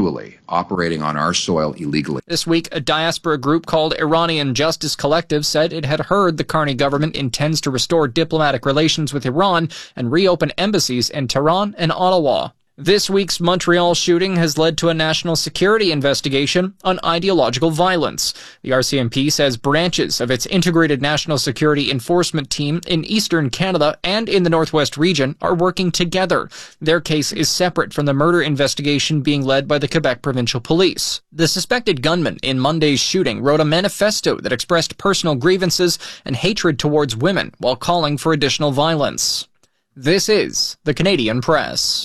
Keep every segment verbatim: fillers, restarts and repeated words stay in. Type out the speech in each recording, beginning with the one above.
continually operating on our soil illegally. This week, a diaspora group called Iranian Justice Collective said it had heard the Carney government intends to restore diplomatic relations with Iran and reopen embassies in Tehran and Ottawa. This week's Montreal shooting has led to a national security investigation on ideological violence. The R C M P says branches of its integrated national security enforcement team in eastern Canada and in the Northwest region are working together. Their case is separate from the murder investigation being led by the Quebec Provincial Police. The suspected gunman in Monday's shooting wrote a manifesto that expressed personal grievances and hatred towards women while calling for additional violence. This is the Canadian Press.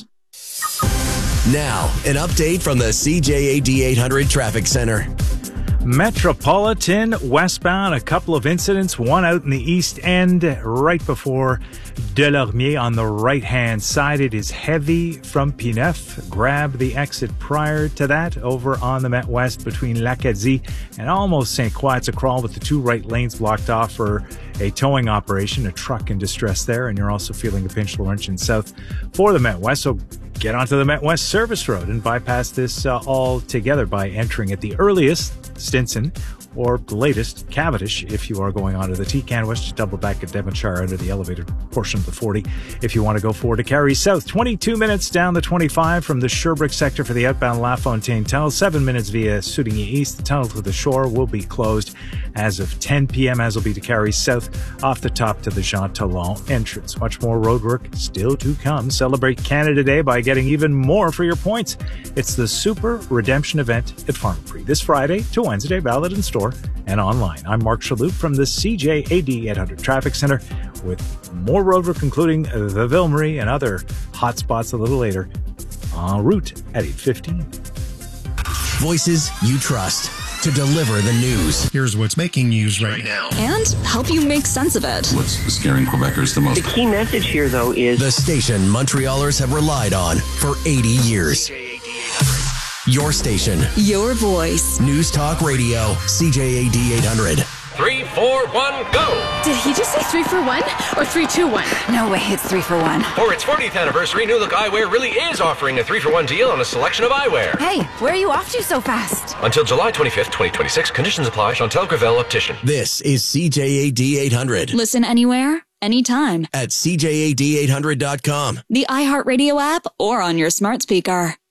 Now, an update from the C J A D eight hundred Traffic Center. Metropolitan westbound, a couple of incidents, one out in the east end right before Delormier on the right-hand side. It is heavy from Pineuf. Grab the exit prior to that over on the Met West between L'Acadie and almost Saint Croix. It's a crawl with the two right lanes blocked off for a towing operation, a truck in distress there, and you're also feeling a pinch Laurentian south for the Met West. So get onto the Met West Service Road and bypass this uh, all together by entering at the earliest Stinson or the latest Cavendish if you are going on to the T Canwest. Just double back at Devonshire under the elevated portion of the forty if you want to go forward to Carrie South. twenty-two minutes down the twenty-five from the Sherbrooke sector for the outbound LaFontaine Tunnel. Seven minutes via Soudigny East. The tunnel to the shore will be closed as of ten p.m. as will be to Carrie South off the top to the Jean Talon entrance. Much more roadwork still to come. Celebrate Canada Day by getting even more for your points. It's the Super Redemption event at Pharmaprix this Friday to Wednesday, valid in store and online. I'm Mark Shalhoub from the C J A D eight hundred Traffic Center with more roadwork, including the Ville Marie and other hot spots a little later en route at eight fifteen. Voices you trust to deliver the news. Here's what's making news right now. And help you make sense of it. What's scaring Quebecers the most? The key message here, though, is the station Montrealers have relied on for eighty years. Your station. Your voice. News Talk Radio. C J A D eight hundred. Three, four, one, go! Did he just say three for one or three, two, one? No way, it's three for one. For its fortieth anniversary, New Look Eyewear really is offering a three for one deal on a selection of eyewear. Hey, where are you off to so fast? Until July twenty-fifth, twenty twenty-six. Conditions apply. Chantel Gravel, Optician. This is C J A D eight hundred. Listen anywhere, anytime. At C J A D eight hundred dot com. The iHeartRadio app or on your smart speaker.